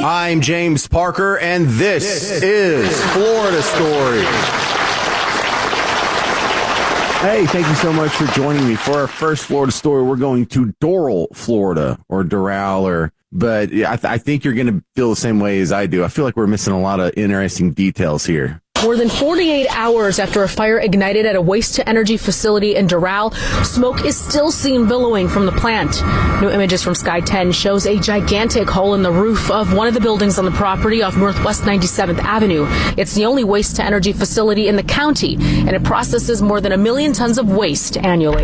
I'm James Parker, and this is Florida Story. Hey, thank you so much for joining me for our first Florida Story. We're going to Doral, Florida, or Doral, but I think you're going to feel the same way as I do. I feel like we're missing a lot of interesting details here. More than 48 hours after a fire ignited at a waste-to-energy facility in Doral, smoke is still seen billowing from the plant. New images from Sky 10 shows a gigantic hole in the roof of one of the buildings on the property off Northwest 97th Avenue. It's the only waste-to-energy facility in the county, and it processes more than 1 million tons of waste annually.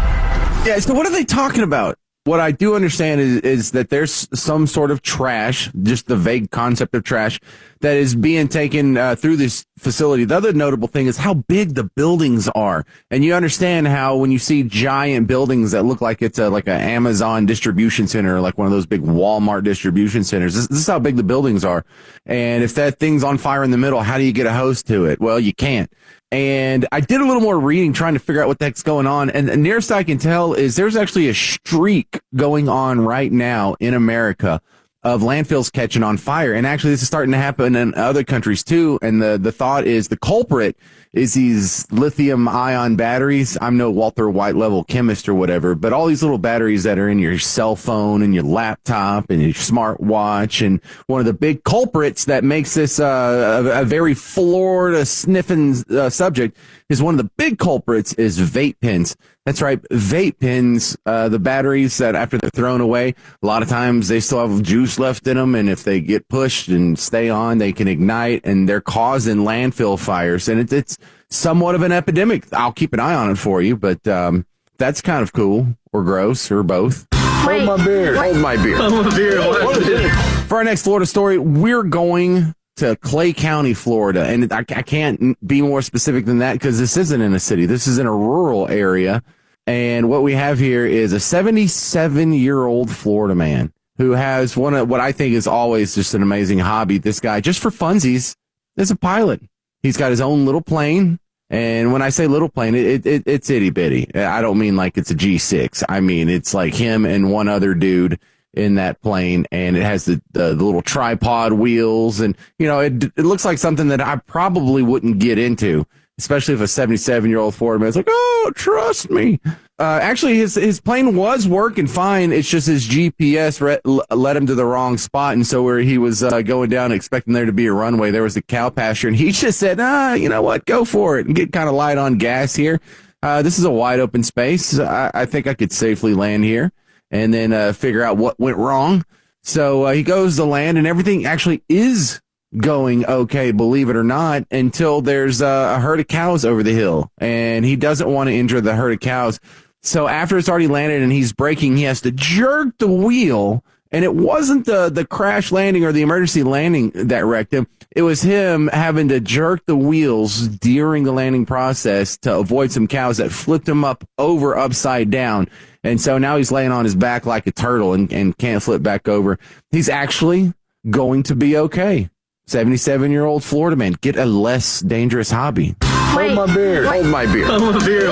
Yeah, so what are they talking about? What I do understand is that there's some sort of trash, just the vague concept of trash, that is being taken through this facility. The other notable thing is how big the buildings are. And you understand how when you see giant buildings that look like it's like an Amazon distribution center, like one of those big Walmart distribution centers, this is how big the buildings are. And if that thing's on fire in the middle, how do you get a hose to it? Well, you can't. And I did a little more reading trying to figure out what the heck's going on. And the nearest I can tell is there's actually a streak going on right now in America of landfills catching on fire. And actually, this is starting to happen in other countries, too. And the thought is the culprit is these lithium ion batteries. I'm no Walter White level chemist or whatever, but all these little batteries that are in your cell phone and your laptop and your smartwatch. And one of the big culprits that makes this a very Florida sniffing subject is one of the big culprits is vape pens. That's right, vape pens, the batteries that after they're thrown away, a lot of times they still have juice left in them, and if they get pushed and stay on, they can ignite, and they're causing landfill fires, and it's somewhat of an epidemic. I'll keep an eye on it for you, but that's kind of cool, or gross, or both. Hold my beer. Hold my beer. Hold my beer. For our next Florida Story, we're going to Clay County, Florida, and I can't be more specific than that because this isn't in a city. This is in a rural area. And what we have here is a 77-year-old Florida man who has one of what I think is always just an amazing hobby. This guy, just for funsies, is a pilot. He's got his own little plane. And when I say little plane, it's itty bitty. I don't mean like it's a G6. I mean, it's like him and one other dude in that plane, and it has the little tripod wheels. And, you know, it looks like something that I probably wouldn't get into, especially if a 77-year-old Florida man's like, oh, trust me. Actually, his plane was working fine. It's just his GPS led him to the wrong spot. And so where he was going down expecting there to be a runway, there was a cow pasture. And he just said, you know what, go for it and get kind of light on gas here. This is a wide open space. I think I could safely land here and then figure out what went wrong. So he goes to land, and everything actually is going okay, believe it or not, until there's a herd of cows over the hill, and he doesn't want to injure the herd of cows. So after it's already landed and he's braking, he has to jerk the wheel, and it wasn't the crash landing or the emergency landing that wrecked him. It was him having to jerk the wheels during the landing process to avoid some cows that flipped him upside down. And so now he's laying on his back like a turtle and can't flip back over. He's actually going to be okay. 77-year-old Florida man, get a less dangerous hobby. Hold my beer. Hold my beer. Hold my beer.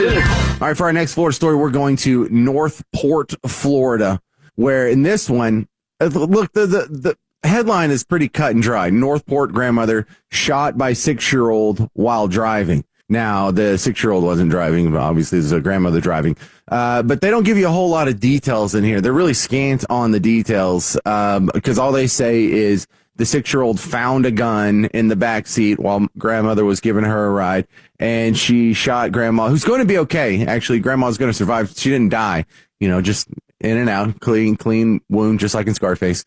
All right, for our next Florida story, we're going to Northport, Florida, where in this one, look, the headline is pretty cut and dry. Northport grandmother shot by 6-year-old while driving. Now, the 6-year-old wasn't driving, but obviously there's a grandmother driving. But they don't give you a whole lot of details in here. They're really scant on the details because all they say is the 6-year-old found a gun in the back seat while grandmother was giving her a ride, and she shot grandma, who's going to be okay. Actually, grandma's going to survive. She didn't die, just in and out, clean wound, just like in Scarface.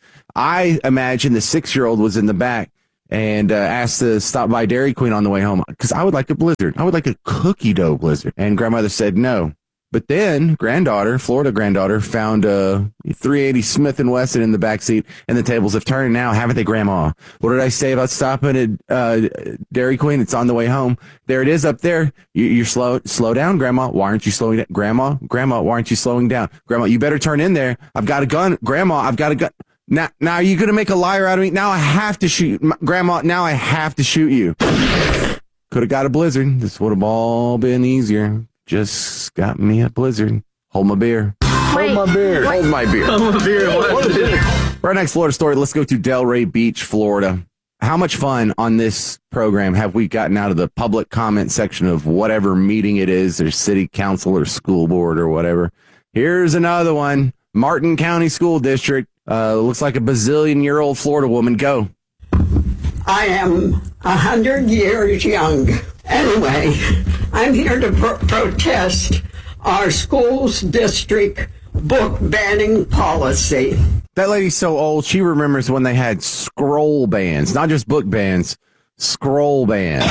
I imagine the 6-year-old was in the back and asked to stop by Dairy Queen on the way home because I would like a Blizzard. I would like a cookie dough Blizzard. And grandmother said no. But then Florida granddaughter, found a 380 Smith & Wesson in the backseat, and the tables have turned now, haven't they, Grandma? What did I say about stopping at Dairy Queen? It's on the way home. There it is up there. You're slow down, Grandma. Why aren't you slowing down? Grandma, why aren't you slowing down? Grandma, you better turn in there. I've got a gun. Grandma, I've got a gun. Now are you going to make a liar out of me? Now I have to shoot. Grandma, now I have to shoot you. Could have got a Blizzard. This would have all been easier. Just got me a Blizzard. Hold my beer. Hold my beer. Hold my beer. Hold my beer. Our next Florida story, let's go to Delray Beach, Florida. How much fun on this program have we gotten out of the public comment section of whatever meeting it is, or city council or school board or whatever? Here's another one. Martin County School District. Looks like a bazillion-year-old Florida woman. Go. I am 100 years young. Anyway, I'm here to protest our school's district book banning policy. That lady's so old, she remembers when they had scroll bans, not just book bans, scroll bans.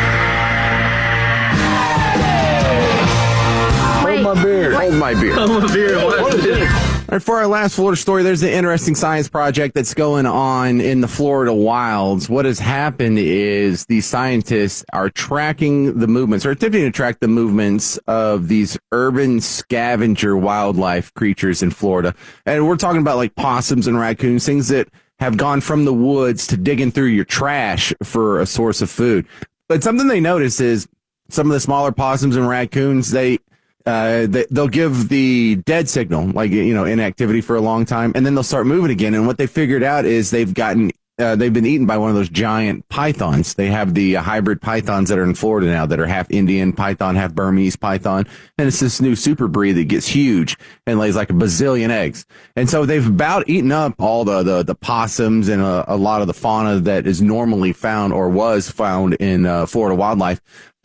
Hold my beer. Hold my beer. Hold my beer. What is it? All right, for our last Florida story, there's an interesting science project that's going on in the Florida wilds. What has happened is these scientists are tracking the movements, or attempting to track the movements of these urban scavenger wildlife creatures in Florida. And we're talking about like possums and raccoons, things that have gone from the woods to digging through your trash for a source of food. But something they notice is some of the smaller possums and raccoons, they'll give the dead signal, like, inactivity for a long time, and then they'll start moving again. And what they figured out is they've been eaten by one of those giant pythons. They have the hybrid pythons that are in Florida now that are half Indian python, half Burmese python. And it's this new super breed that gets huge and lays like a bazillion eggs. And so they've about eaten up all the possums and a lot of the fauna that is normally found or was found in Florida wildlife.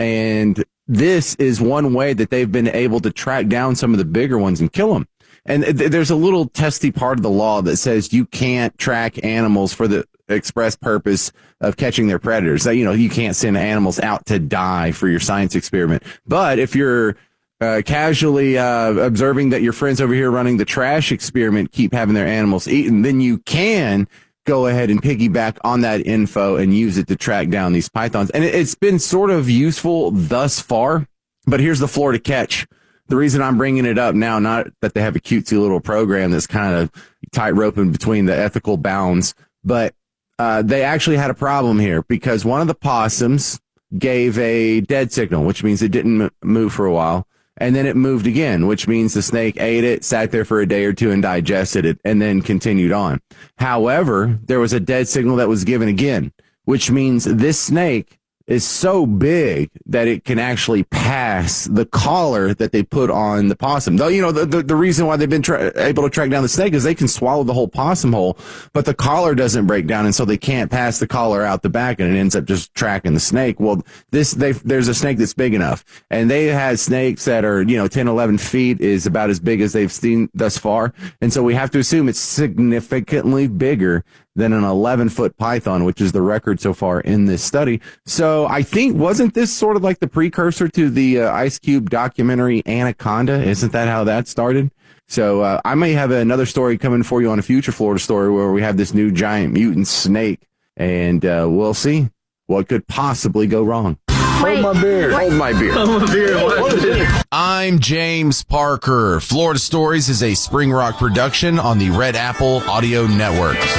And this is one way that they've been able to track down some of the bigger ones and kill them. And there's a little testy part of the law that says you can't track animals for the express purpose of catching their predators. You can't send animals out to die for your science experiment. But if you're casually observing that your friends over here running the trash experiment keep having their animals eaten, then you can go ahead and piggyback on that info and use it to track down these pythons. And it's been sort of useful thus far, but here's the Florida catch. The reason I'm bringing it up now, not that they have a cutesy little program that's kind of tight-roping between the ethical bounds, but they actually had a problem here because one of the possums gave a dead signal, which means it didn't move for a while. And then it moved again, which means the snake ate it, sat there for a day or two and digested it, and then continued on. However, there was a dead signal that was given again, which means this snake is so big that it can actually pass the collar that they put on the possum. Though, the reason why they've been able to track down the snake is they can swallow the whole possum whole, but the collar doesn't break down, and so they can't pass the collar out the back, and it ends up just tracking the snake. Well, there's a snake that's big enough, and they had snakes that are, 10, 11 feet is about as big as they've seen thus far, and so we have to assume it's significantly bigger than an 11-foot python, which is the record so far in this study. So I think, wasn't this sort of like the precursor to the Ice Cube documentary Anaconda? Isn't that how that started? So I may have another story coming for you on a future Florida story where we have this new giant mutant snake, and we'll see what could possibly go wrong. Hold my beer. Hold my beer. Hold my beer. What is it? I'm James Parker. Florida Stories is a Spring Rock production on the Red Apple Audio Networks.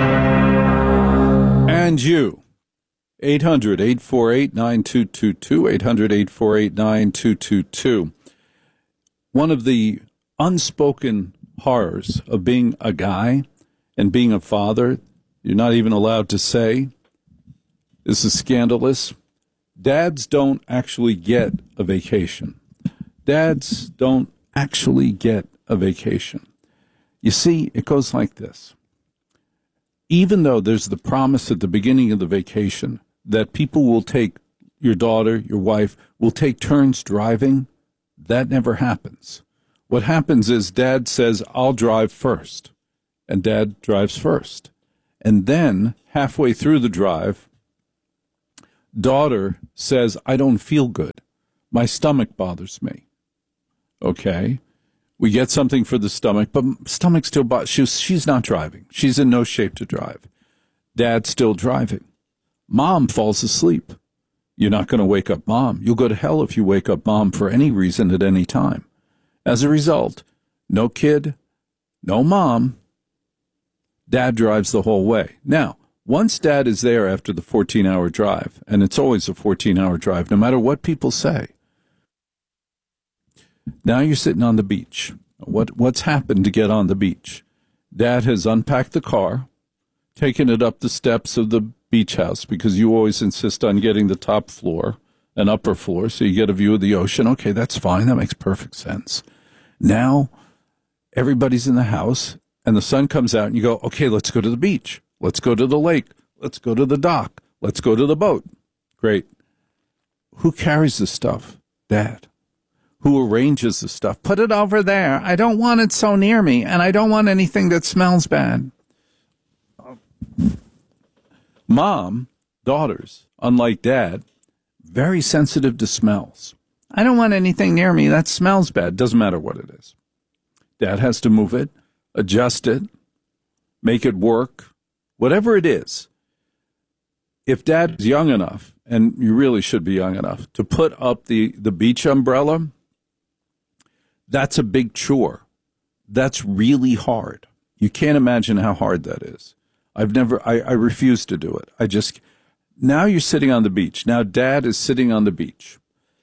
And you. 800-848-9222. 800-848-9222. One of the unspoken horrors of being a guy and being a father, you're not even allowed to say, this is scandalous. Dads don't actually get a vacation. Dads don't actually get a vacation. You see, it goes like this. Even though there's the promise at the beginning of the vacation that people will take, your daughter, your wife, will take turns driving, that never happens. What happens is dad says, I'll drive first. And dad drives first. And then, halfway through the drive, daughter says, I don't feel good. My stomach bothers me. Okay. We get something for the stomach, but stomach still bothers. She's not driving. She's in no shape to drive. Dad's still driving. Mom falls asleep. You're not going to wake up mom. You'll go to hell if you wake up mom for any reason at any time. As a result, no kid, no mom. Dad drives the whole way. Now, once dad is there after the 14-hour drive, and it's always a 14-hour drive, no matter what people say, now you're sitting on the beach. What's happened to get on the beach? Dad has unpacked the car, taken it up the steps of the beach house, because you always insist on getting the top floor and upper floor so you get a view of the ocean. Okay, that's fine. That makes perfect sense. Now everybody's in the house and the sun comes out and you go, okay, let's go to the beach. Let's go to the lake. Let's go to the dock. Let's go to the boat. Great. Who carries the stuff? Dad. Who arranges the stuff? Put it over there. I don't want it so near me, and I don't want anything that smells bad. Mom, daughters, unlike Dad, very sensitive to smells. I don't want anything near me that smells bad. Doesn't matter what it is. Dad has to move it, adjust it, make it work, whatever it is. If Dad's young enough, and you really should be young enough, to put up the beach umbrella, that's a big chore. That's really hard. You can't imagine how hard that is. I refuse to do it. Now you're sitting on the beach. Now Dad is sitting on the beach.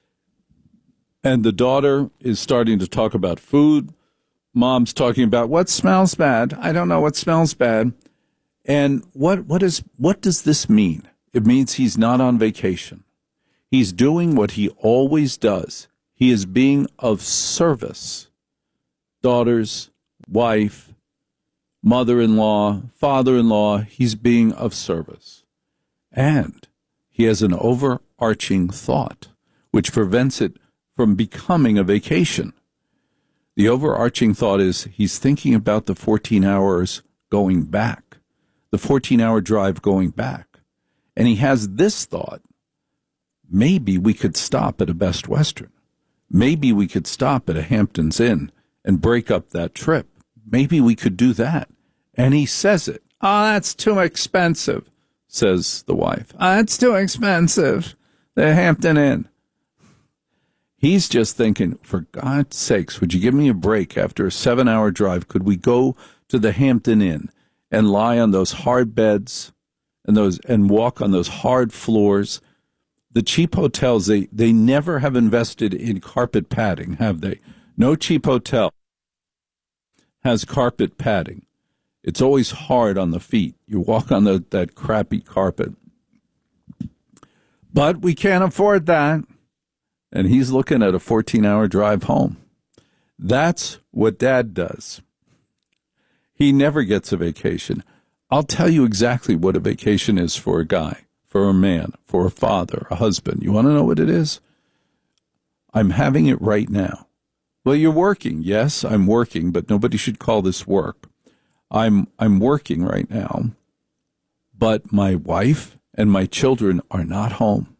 And the daughter is starting to talk about food. Mom's talking about what smells bad. I don't know what smells bad. And what does this mean? It means he's not on vacation. He's doing what he always does. He is being of service. Daughters, wife, mother-in-law, father-in-law, he's being of service. And he has an overarching thought, which prevents it from becoming a vacation. The overarching thought is he's thinking about the 14 hours going back, the 14-hour drive going back. And he has this thought, maybe we could stop at a Best Western. Maybe we could stop at a Hamptons Inn and break up that trip. Maybe we could do that. And he says it. Oh, that's too expensive, says the wife. Oh, that's too expensive, the Hampton Inn. He's just thinking, for God's sakes, would you give me a break after a 7-hour drive? Could we go to the Hampton Inn and lie on those hard beds and walk on those hard floors? The cheap hotels, they never have invested in carpet padding, have they? No cheap hotel has carpet padding. It's always hard on the feet. You walk on that crappy carpet. But we can't afford that. And he's looking at a 14-hour drive home. That's what Dad does. He never gets a vacation. I'll tell you exactly what a vacation is for a guy, for a man, for a father, a husband. You want to know what it is? I'm having it right now. Well, you're working. Yes, I'm working, but nobody should call this work. I'm working right now, but my wife and my children are not home.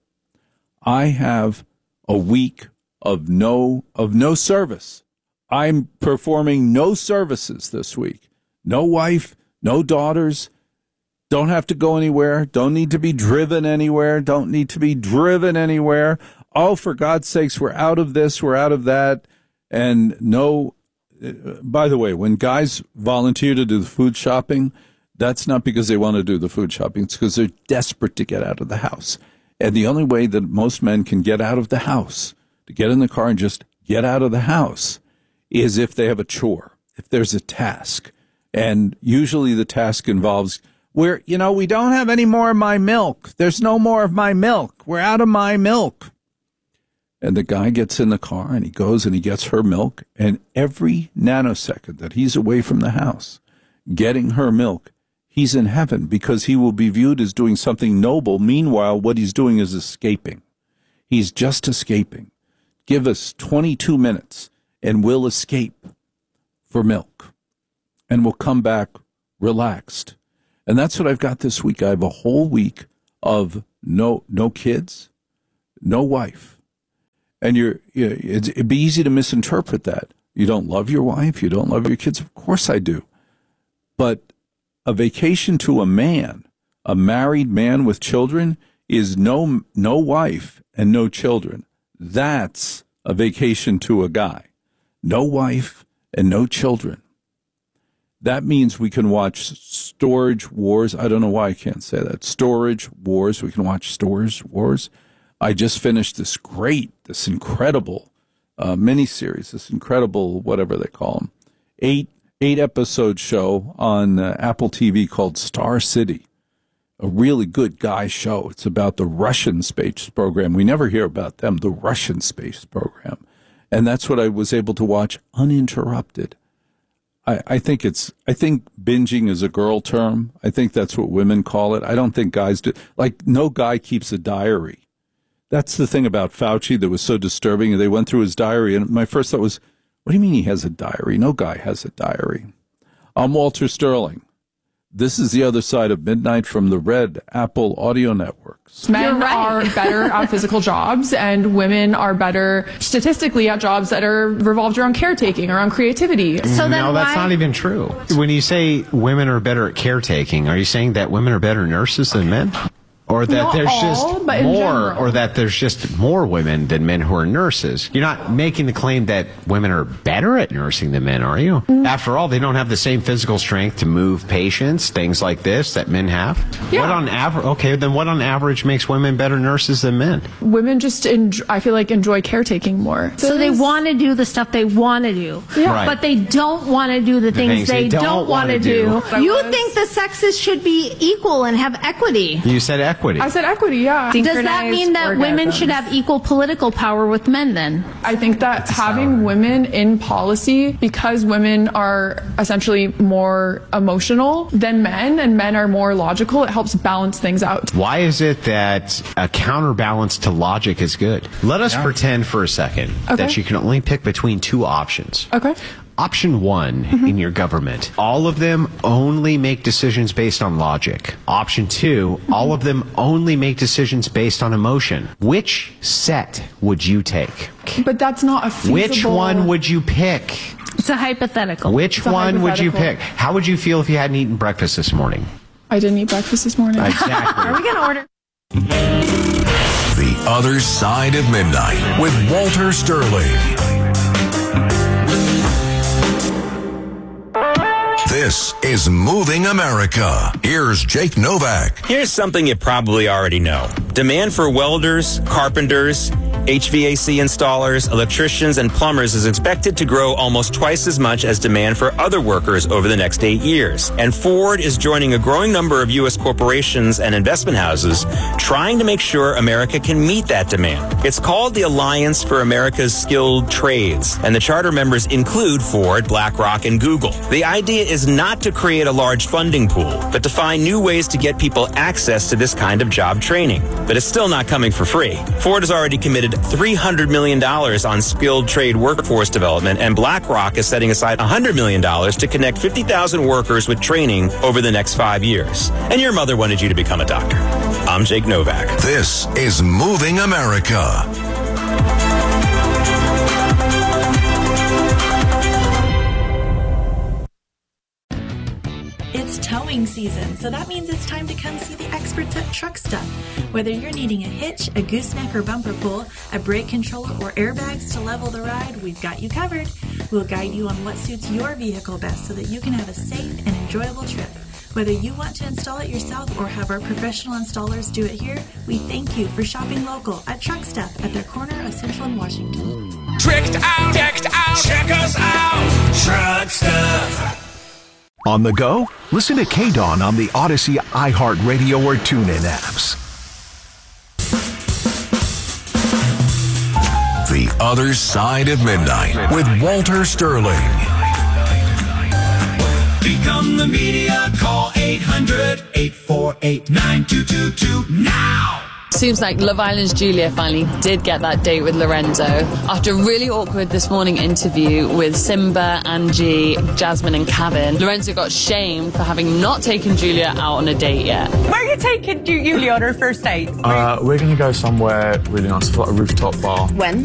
I have a week of no service. I'm performing no services this week. No wife, no daughters, don't have to go anywhere, don't need to be driven anywhere, don't need to be driven anywhere. Oh, for God's sakes, we're out of this, we're out of that. And no, by the way, when guys volunteer to do the food shopping, that's not because they want to do the food shopping. It's because they're desperate to get out of the house. And the only way that most men can get out of the house, to get in the car and just get out of the house, is if they have a chore, if there's a task. And usually the task involves, we don't have any more of my milk. There's no more of my milk. We're out of my milk. And the guy gets in the car and he goes and he gets her milk. And every nanosecond that he's away from the house getting her milk, he's in heaven because he will be viewed as doing something noble. Meanwhile, what he's doing is escaping. He's just escaping. Give us 22 minutes and we'll escape for milk. And we'll come back relaxed. And that's what I've got this week. I have a whole week of no kids, no wife. And it'd be easy to misinterpret that. You don't love your wife? You don't love your kids? Of course I do. But a vacation to a man, a married man with children, is no wife and no children. That's a vacation to a guy. No wife and no children. That means we can watch Storage Wars. I don't know why I can't say that. Storage Wars. We can watch Storage Wars. I just finished this incredible miniseries, this incredible, whatever they call them, eight 8-episode show on Apple TV called Star City. A really good guy show. It's about the Russian space program. We never hear about them, the Russian space program. And that's what I was able to watch uninterrupted. I think binging is a girl term. I think that's what women call it. I don't think guys do. Like, no guy keeps a diary. That's the thing about Fauci that was so disturbing. They went through his diary, and my first thought was, what do you mean he has a diary? No guy has a diary. I'm Walter Sterling. This is the other side of midnight from the Red Apple Audio Networks. Men are better at physical jobs, and women are better statistically at jobs that are revolved around caretaking, around creativity. So no, that's not even true. When you say women are better at caretaking, are you saying that women are better nurses than men? Or that there's just more women than men who are nurses. You're not making the claim that women are better at nursing than men, are you? After all, they don't have the same physical strength to move patients, things like this that men have. Yeah. What on average makes women better nurses than men? Women just, I feel like, enjoy caretaking more. So they want to do the stuff they want to do, yeah. But they don't want to do the things they don't want to do. You think the sexes should be equal and have equity? You said equity. I said equity, yeah. Does that mean that women should have equal political power with men then? I think that having women in policy, because women are essentially more emotional than men, and men are more logical, it helps balance things out. Why is it that a counterbalance to logic is good? Let us pretend for a second that you can only pick between two options. Okay. Option one in your government, all of them only make decisions based on logic. Option two, all of them only make decisions based on emotion. Which set would you take? But that's not a feasible... Which one would you pick? It's a hypothetical. Which one would you pick? How would you feel if you hadn't eaten breakfast this morning? I didn't eat breakfast this morning. Exactly. Are we going to order? The Other Side of Midnight with Walter Sterling. This is Moving America. Here's Jake Novak. Here's something you probably already know. Demand for welders, carpenters, HVAC installers, electricians, and plumbers is expected to grow almost twice as much as demand for other workers over the next 8 years. And Ford is joining a growing number of U.S. corporations and investment houses trying to make sure America can meet that demand. It's called the Alliance for America's Skilled Trades, and the charter members include Ford, BlackRock, and Google. The idea is not to create a large funding pool, but to find new ways to get people access to this kind of job training. But it's still not coming for free. Ford has already committed $300 million on skilled trade workforce development, and BlackRock is setting aside $100 million to connect 50,000 workers with training over the next 5 years. And your mother wanted you to become a doctor. I'm Jake Novak. This is Moving America. It's towing season, so that means it's time to come see the experts at Truck Stuff. Whether you're needing a hitch, a gooseneck or bumper pull, a brake controller, or airbags to level the ride, we've got you covered. We'll guide you on what suits your vehicle best so that you can have a safe and enjoyable trip. Whether you want to install it yourself or have our professional installers do it here, we thank you for shopping local at Truck Stuff at their corner of Central and Washington. Tricked out, decked out, check us out, Truck Stuff. On the go? Listen to K-Dawn on the Odyssey, iHeartRadio, or TuneIn apps. The Other Side of Midnight with Walter Sterling. Become the media. Call 800-848-9222 now. Seems like Love Island's Julia finally did get that date with Lorenzo. After a really awkward This Morning interview with Simba, Angie, Jasmine and Kevin, Lorenzo got shamed for having not taken Julia out on a date yet. Where are you taking Julia on her first date? We're going to go somewhere really nice, like a rooftop bar. When?